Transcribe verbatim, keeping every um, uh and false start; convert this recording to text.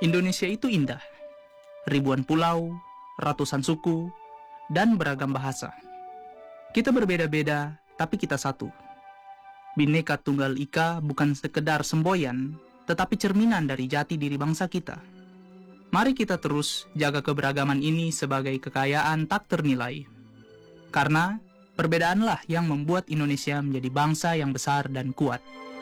Indonesia itu indah. Ribuan pulau, ratusan suku, dan beragam bahasa. Kita berbeda-beda, tapi kita satu. Bhinneka Tunggal Ika bukan sekedar semboyan, tetapi cerminan dari jati diri bangsa kita. Mari kita terus jaga keberagaman ini sebagai kekayaan tak ternilai. Karena perbedaanlah yang membuat Indonesia menjadi bangsa yang besar dan kuat.